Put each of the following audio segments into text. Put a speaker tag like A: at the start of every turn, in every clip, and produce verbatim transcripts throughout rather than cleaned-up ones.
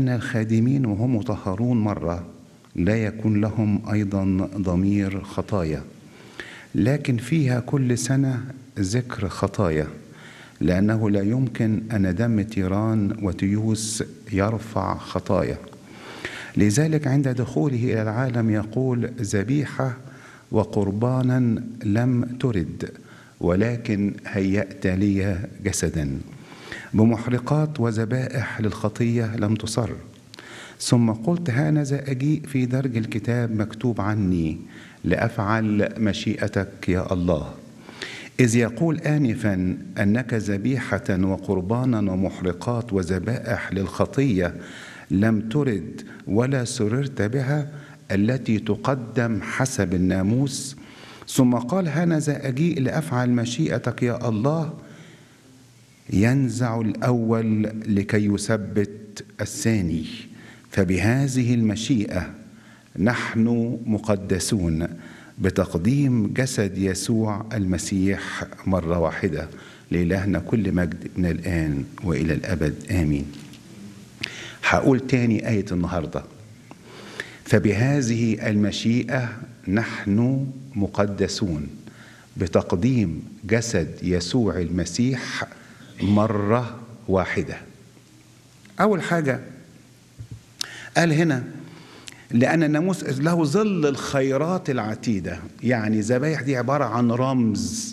A: كان الخادمين وهم مطهرون مرة لا يكون لهم أيضا ضمير خطايا، لكن فيها كل سنة ذكر خطايا، لأنه لا يمكن أن دم تيران وتيوس يرفع خطايا. لذلك عند دخوله إلى العالم يقول: ذبيحة وقربانا لم ترد، ولكن هيأت لي جسدا، بمحرقات وذبائح للخطية لم تصر. ثم قلت: هانذا أجيء في درج الكتاب مكتوب عني لأفعل مشيئتك يا الله. إذ يقول آنفا أنك ذبيحة وقربانا ومحرقات وذبائح للخطية لم ترد ولا سررت بها، التي تقدم حسب الناموس. ثم قال: هانذا أجيء لأفعل مشيئتك يا الله. ينزع الأول لكي يثبت الثاني، فبهذه المشيئة نحن مقدسون بتقديم جسد يسوع المسيح مرة واحدة. لإلهنا كل مجد من الآن وإلى الأبد آمين. هقول تاني آية النهاردة: فبهذه المشيئة نحن مقدسون بتقديم جسد يسوع المسيح مرة واحدة. أول حاجة قال هنا: لأن الناموس له ظل الخيرات العتيدة. يعني ذبائح دي عبارة عن رمز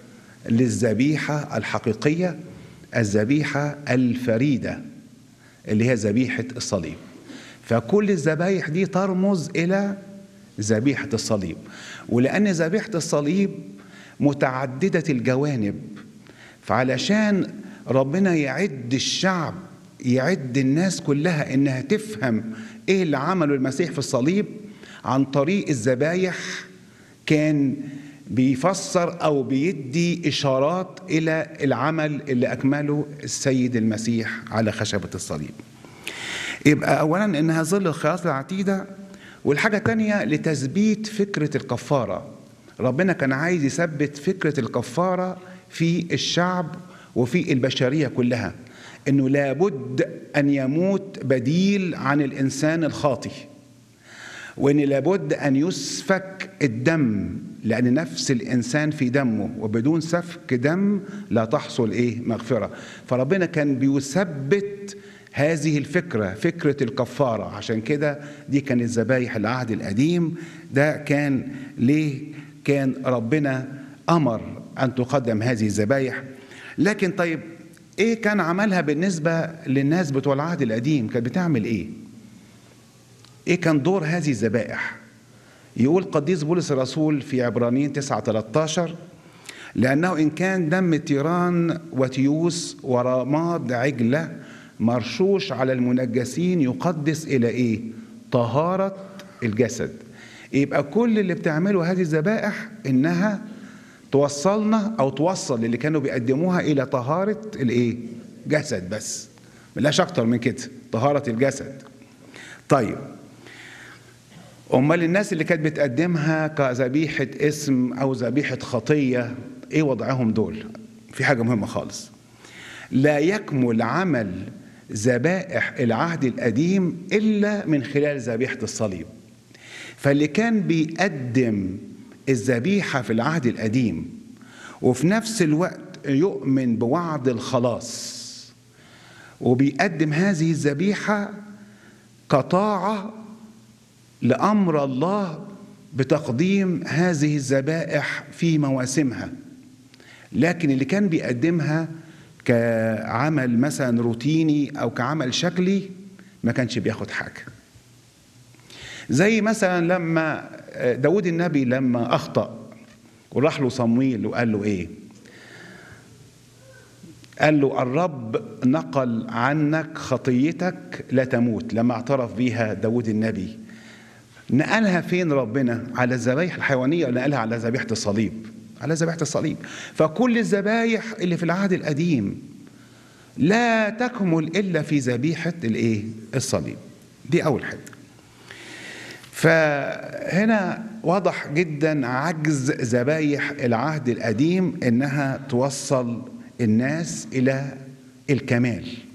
A: للذبيحة الحقيقية، الذبيحة الفريدة اللي هي ذبيحة الصليب. فكل الذبائح دي ترمز إلى ذبيحة الصليب، ولأن ذبيحة الصليب متعددة الجوانب، فعلشان ربنا يعد الشعب، يعد الناس كلها إنها تفهم إيه اللي عمله المسيح في الصليب عن طريق الذبايح، كان بيفسر أو بيدي إشارات إلى العمل اللي أكمله السيد المسيح على خشبة الصليب. يبقى أولا إنها ظل الخيرات العتيدة، والحاجة الثانية لتثبيت فكرة الكفارة. ربنا كان عايز يثبت فكرة الكفارة في الشعب وفي البشرية كلها، إنه لابد أن يموت بديل عن الإنسان الخاطئ، وإن لابد أن يسفك الدم، لأن نفس الإنسان في دمه، وبدون سفك دم لا تحصل إيه مغفرة. فربنا كان بيثبت هذه الفكرة، فكرة الكفارة. عشان كده دي كانت ذبايح العهد القديم. ده كان ليه كان ربنا أمر أن تقدم هذه الذبايح. لكن طيب إيه كان عملها بالنسبة للناس بتوع العهد القديم؟ كانت بتعمل إيه؟ إيه كان دور هذه الذبائح؟ يقول قديس بولس الرسول في عبرانيين تسعة ثلاثة عشر: لأنه إن كان دم تيران وتيوس ورماد عجلة مرشوش على المنجسين يقدس إلى إيه؟ طهارة الجسد. يبقى كل اللي بتعمله هذه الذبائح إنها توصلنا أو توصل اللي كانوا بيقدموها إلى طهارة الإيه؟ جسد بس، ملاش أكتر من كده، طهارة الجسد. طيب أمال الناس اللي كانت بتقدمها كذبيحة اسم أو ذبيحة خطية إيه وضعهم دول؟ في حاجة مهمة خالص: لا يكمل عمل ذبائح العهد القديم إلا من خلال ذبيحة الصليب. فاللي كان بيقدم الذبيحة في العهد القديم وفي نفس الوقت يؤمن بوعد الخلاص وبيقدم هذه الذبيحة كطاعة لأمر الله بتقديم هذه الذبائح في مواسمها، لكن اللي كان بيقدمها كعمل مثلا روتيني أو كعمل شكلي ما كانش بياخد حاجة. زي مثلا لما داود النبي لما أخطأ وراح له صمويل وقال له إيه؟ قال له: الرب نقل عنك خطيتك لا تموت. لما اعترف بيها داود النبي، نقلها فين ربنا؟ على الذبايح الحيوانية ولا نقلها على ذبيحة الصليب؟ على ذبيحة الصليب. فكل الذبايح اللي في العهد القديم لا تكمل إلا في ذبيحة الإيه؟ الصليب. دي أول حاجة. فهنا واضح جدا عجز ذبايح العهد القديم إنها توصل الناس إلى الكمال.